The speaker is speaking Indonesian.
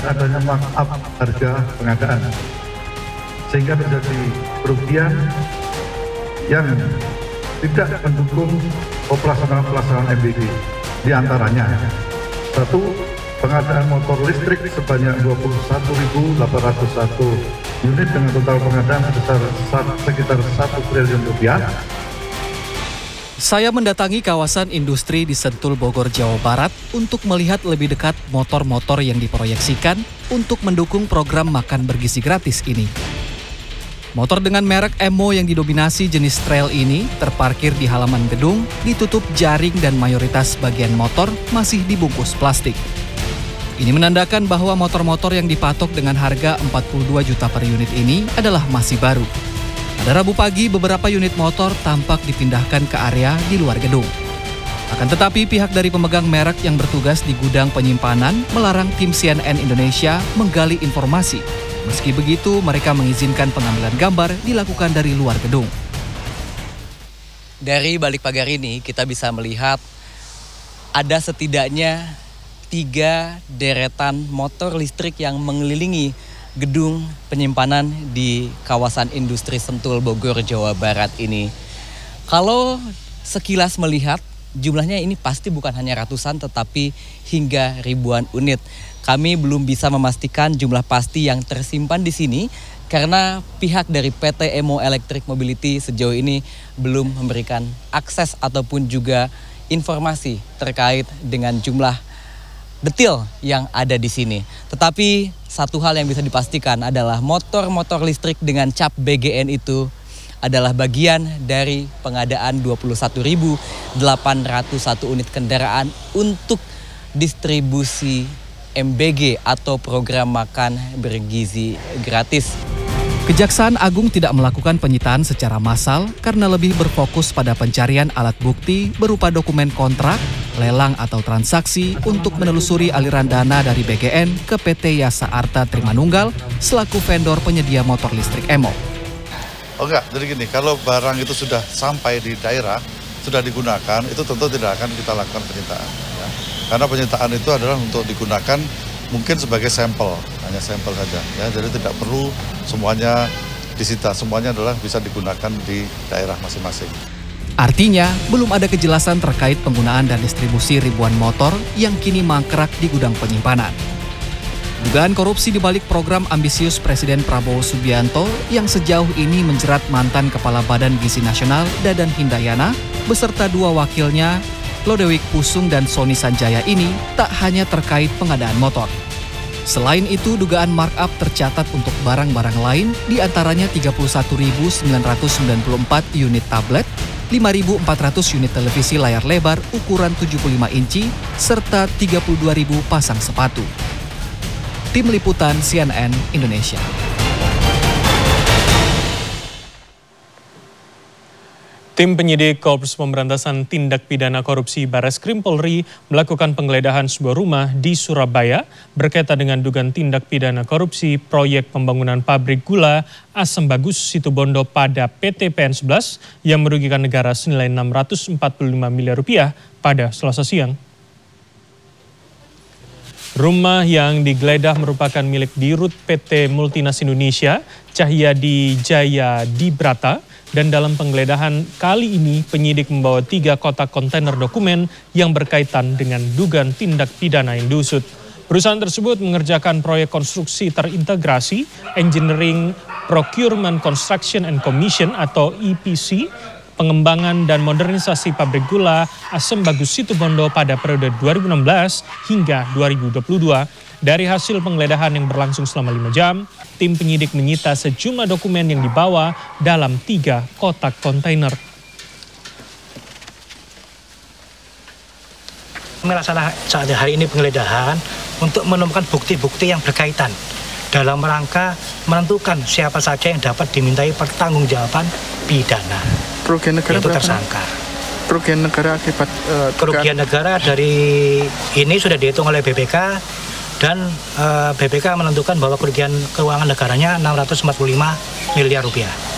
adanya markup harga pengadaan, sehingga terjadi kerugian yang tidak mendukung pelaksanaan MBG. Di antaranya, 1. Pengadaan motor listrik sebanyak 21.801 unit dengan total pengadaan sebesar sekitar 1 triliun rupiah. Saya mendatangi kawasan industri di Sentul, Bogor, Jawa Barat untuk melihat lebih dekat motor-motor yang diproyeksikan untuk mendukung program makan bergizi gratis ini. Motor dengan merek Emo yang didominasi jenis trail ini terparkir di halaman gedung, ditutup jaring dan mayoritas bagian motor masih dibungkus plastik. Ini menandakan bahwa motor-motor yang dipatok dengan harga 42 juta per unit ini adalah masih baru. Pada Rabu pagi, beberapa unit motor tampak dipindahkan ke area di luar gedung. Akan tetapi, pihak dari pemegang merek yang bertugas di gudang penyimpanan melarang tim CNN Indonesia menggali informasi. Meski begitu, mereka mengizinkan pengambilan gambar dilakukan dari luar gedung. Dari balik pagar ini, kita bisa melihat ada setidaknya 3 deretan motor listrik yang mengelilingi gedung penyimpanan di kawasan industri Sentul, Bogor, Jawa Barat ini. Kalau sekilas melihat, jumlahnya ini pasti bukan hanya ratusan tetapi hingga ribuan unit. Kami belum bisa memastikan jumlah pasti yang tersimpan di sini karena pihak dari PT Emo Electric Mobility sejauh ini belum memberikan akses ataupun juga informasi terkait dengan jumlah detail yang ada di sini. Tetapi satu hal yang bisa dipastikan adalah motor-motor listrik dengan cap BGN itu adalah bagian dari pengadaan 21.801 unit kendaraan untuk distribusi MBG atau program makan bergizi gratis. Kejaksaan Agung tidak melakukan penyitaan secara massal karena lebih berfokus pada pencarian alat bukti berupa dokumen kontrak, lelang atau transaksi untuk menelusuri aliran dana dari BGN ke PT Yasa Arta Trimanunggal selaku vendor penyedia motor listrik Emo. Oh enggak, jadi gini, kalau barang itu sudah sampai di daerah, sudah digunakan, itu tentu tidak akan kita lakukan penyitaan. Ya. Karena penyitaan itu adalah untuk digunakan mungkin sebagai sampel, hanya sampel saja. Ya. Jadi tidak perlu semuanya disita, semuanya adalah bisa digunakan di daerah masing-masing. Artinya, belum ada kejelasan terkait penggunaan dan distribusi ribuan motor yang kini mangkrak di gudang penyimpanan. Dugaan korupsi di balik program ambisius Presiden Prabowo Subianto yang sejauh ini menjerat mantan Kepala Badan Gizi Nasional Dadan Hindayana beserta 2 wakilnya, Lodewijk Pusung dan Sony Sanjaya ini tak hanya terkait pengadaan motor. Selain itu, dugaan markup tercatat untuk barang-barang lain, di antaranya 31.994 unit tablet, 5.400 unit televisi layar lebar ukuran 75 inci, serta 32.000 pasang sepatu. Tim Liputan CNN Indonesia. Tim penyidik Korps Pemberantasan Tindak Pidana Korupsi Barreskrim Polri melakukan penggeledahan sebuah rumah di Surabaya berkaitan dengan dugaan tindak pidana korupsi proyek pembangunan pabrik gula Asam Bagus Situbondo pada PT PN11 yang merugikan negara senilai 645 miliar rupiah pada Selasa siang. Rumah yang digeledah merupakan milik Dirut PT Multinas Indonesia, Cahyadi Jaya Dibrata, dan dalam penggeledahan kali ini penyidik membawa 3 kotak kontainer dokumen yang berkaitan dengan dugaan tindak pidana yang diusut. Perusahaan tersebut mengerjakan proyek konstruksi terintegrasi, Engineering Procurement Construction and Commission atau EPC, pengembangan dan modernisasi pabrik gula Asam Bagus Situbondo pada periode 2016 hingga 2022. Dari hasil penggeledahan yang berlangsung selama 5 jam, tim penyidik menyita sejumlah dokumen yang dibawa dalam 3 kotak kontainer. Melaksanakan saat hari ini penggeledahan untuk menemukan bukti-bukti yang berkaitan dalam rangka menentukan siapa saja yang dapat dimintai pertanggungjawaban pidana. Kerugian negara itu tersangka. Kerugian negara akibat kerugian negara dari ini sudah dihitung oleh BPK dan BPK menentukan bahwa kerugian keuangan negaranya 645 miliar rupiah.